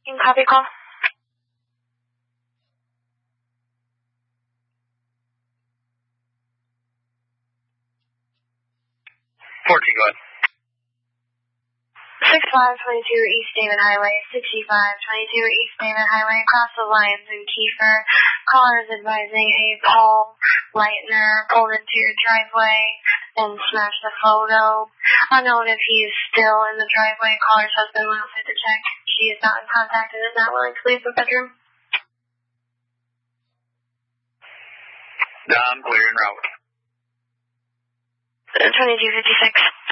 In copy call. 14, go ahead. 6522 East Damon Highway, 6522 East Damon Highway, across the lines in Kiefer. Caller is advising a Paul Leitner pulled into your driveway and smashed the photo. Unknown if he is still in the driveway. Caller's husband went outside to check. She is not in contact and is not willing to leave the bedroom. I'm clear en route. 2256.